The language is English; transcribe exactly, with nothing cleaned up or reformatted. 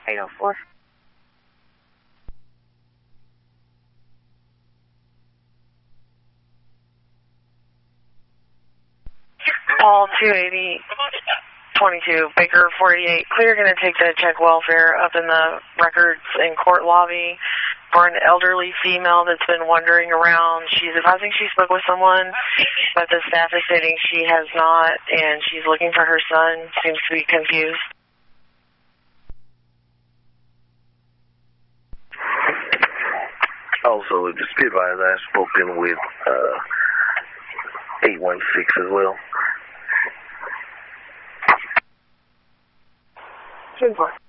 eight oh four. Paul two eighty twenty-two, Baker forty-eight. Clear, going to take the check welfare up in the records in court lobby for an elderly female that's been wandering around. She's advising she spoke with someone, but the staff is stating she has not, and she's looking for her son. Seems to be confused. Also, just be advised I've spoken with uh, eight one six as well. ten four.